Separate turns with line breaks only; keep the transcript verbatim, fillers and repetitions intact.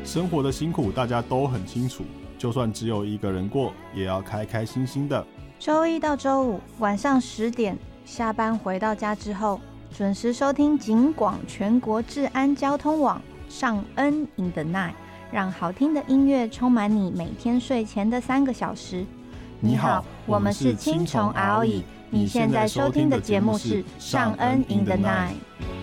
生活的辛苦大家都很清楚，就算只有一个人过，也要开开心心的。
周一到周五晚上十点下班回到家之后，准时收听警广全国治安交通网上恩 in the night， 让好听的音乐充满你每天睡前的三个小时。你好，我们是青虫 R O E， 你现在收听的节目是上恩 in the night。